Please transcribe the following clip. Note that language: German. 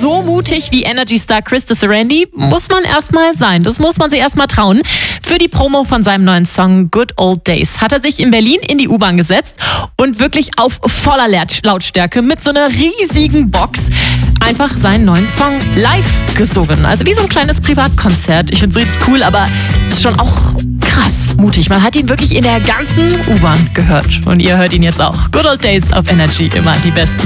so mutig wie Energy-Star Chris Sarandon muss man erstmal sein. Das muss man sich erstmal trauen. Für die Promo von seinem neuen Song Good Old Days hat er sich in Berlin in die U-Bahn gesetzt und wirklich auf voller Lautstärke mit so einer riesigen Box einfach seinen neuen Song live gesungen. Also wie so ein kleines Privatkonzert. Ich finde es richtig cool, aber ist schon auch krass mutig. Man hat ihn wirklich in der ganzen U-Bahn gehört. Und ihr hört ihn jetzt auch. Good Old Days auf Energy, immer die besten.